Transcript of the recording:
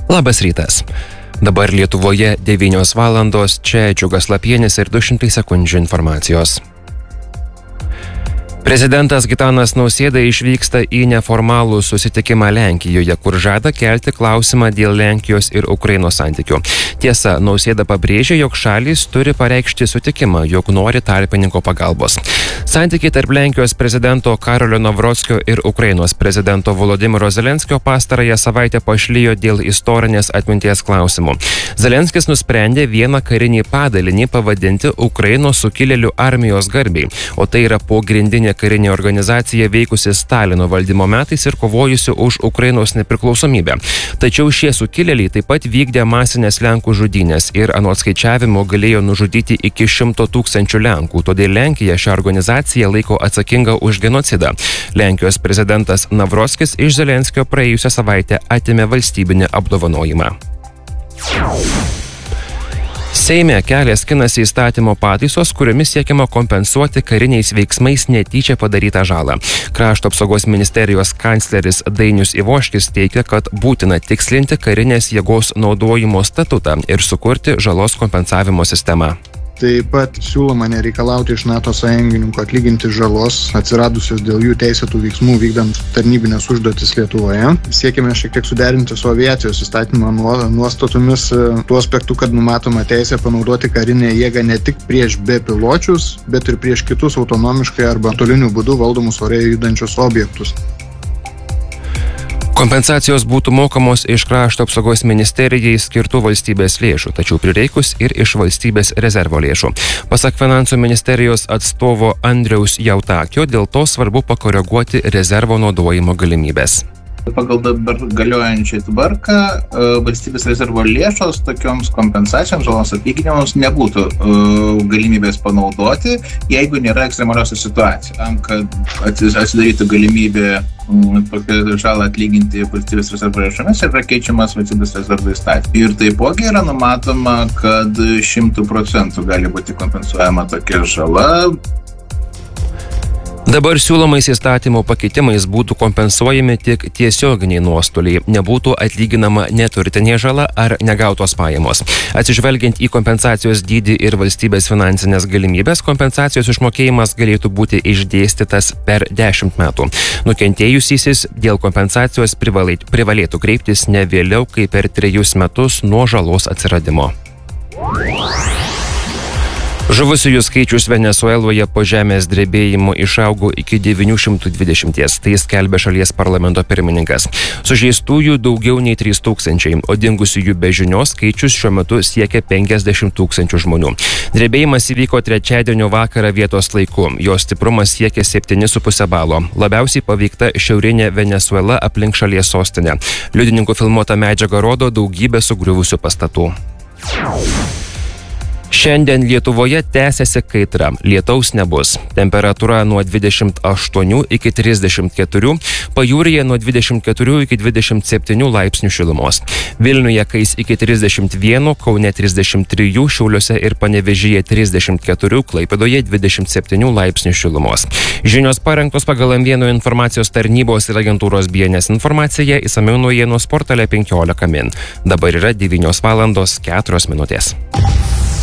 Labas rytas. Dabar Lietuvoje 9 valandos, čia Džiugas Lapienis ir 200 sekundžių informacijos. Prezidentas Gitanas Nausėda išvyksta į neformalų susitikimą Lenkijoje, kur žada kelti klausimą dėl Lenkijos ir Ukrainos santykių. Tiesa, Nausėda pabrėžė, jog šalys turi pareikšti sutikimą, jog nori tarpininko pagalbos. Santykiai tarp Lenkijos prezidento Karolio Nawrockio ir Ukrainos prezidento Volodymyro Zelenskio pastarąją savaitę pašlijo dėl istorinės atminties klausimų. Zelenskis nusprendė vieną karinį padalinį pavadinti Ukrainos sukilėlių armijos garbei, o tai yra pogrindinė karinė organizacija veikusi Stalino valdymo metais ir kovojusi už Ukrainos nepriklausomybę. Tačiau šie sukilėliai taip pat vykdė masinės Lenkų žudynės ir anot skaičiavimo galėjo nužudyti iki 100 000 Lenkų, todėl Lenkija šią organizaciją laiko atsakinga už genocidą. Lenkijos prezidentas Nawrockis iš Zelenskio praėjusią savaitę atėmė valstybinį apdovanojimą. Seime kelias skinasi įstatymo pataisos, kuriomis siekiama kompensuoti kariniais veiksmais netyčia padarytą žalą. Krašto apsaugos ministerijos kancleris Dainius Ivoškis teigia, kad būtina tikslinti karinės jėgos naudojimo statutą ir sukurti žalos kompensavimo sistemą. Taip pat siūloma nereikalauti iš NATO sąjungininkų atlyginti žalos atsiradusios dėl jų teisėtų veiksmų vykdant tarnybinės užduotis Lietuvoje. Siekime šiek tiek suderinti su aviacijos įstatymo nuostatomis tuo aspektu, kad numatoma teisė panaudoti karinę jėgą ne tik prieš bepiločius, bet ir prieš kitus autonomiškai arba nuotoliniu būdu valdomus ore judančius objektus. Kompensacijos būtų mokamos iš Krašto apsaugos ministerijai skirtų valstybės lėšų, tačiau prireikus ir iš valstybės rezervo lėšų. Pasak finansų ministerijos atstovo Andriaus Jautakio, dėl to svarbu pakoreguoti rezervo naudojimo galimybės. Pagal dabar galiojančią tvarką valstybės rezervo lėšos tokioms kompensacijoms, žalos atlyginimams nebūtų galimybės panaudoti, jeigu nėra ekstremaliosios situacijos. Tam, kad atsidarytų galimybė tokią žalą atlyginti valstybės rezervo lėšomis, yra keičiamas valstybės rezervo įstatymas. Ir taipogi yra numatoma, kad 100% gali būti kompensuojama tokia žala. Dabar siūlomais įstatymo pakeitimais būtų kompensuojami tik tiesioginiai nuostoliai, nebūtų atlyginama neturtinė žala ar negautos pajamos. Atsižvelgiant į kompensacijos dydį ir valstybės finansinės galimybės, kompensacijos išmokėjimas galėtų būti išdėstytas per 10 metų. Nukentėjusysis dėl kompensacijos privalėtų kreiptis ne vėliau kaip per 3 metus nuo žalos atsiradimo. Žuvusiųjų skaičius Venesueloje po žemės drebėjimo išaugo iki 920, tai skelbia šalies parlamento pirmininkas. Sužeistųjų daugiau nei 3000, o dingusiųjų be žinios skaičius šiuo metu siekia 50 000 žmonių. Drebėjimas įvyko trečiadienio vakarą vietos laiku, jo stiprumas siekia 7,5 balo. Labiausiai paveikta šiaurinė Venesuela aplink šalies sostinę. Liudininkų filmuota medžiaga rodo daugybę sugriuvusių pastatų. Šiandien Lietuvoje tęsiasi kaitra, lietaus nebus. Temperatūra nuo 28 iki 34, pajūryje nuo 24 iki 27 laipsnių šilumos. Vilniuje kais iki 31, Kaune 33, Šiauliuose ir Panevėžyje 34, Klaipėdoje 27 laipsnių šilumos. Žinios parengtos pagal M1 informacijos tarnybos ir agentūros BNS informaciją, išsamiau naujienų portale 15 min. Dabar yra 9 valandos 4 minutės.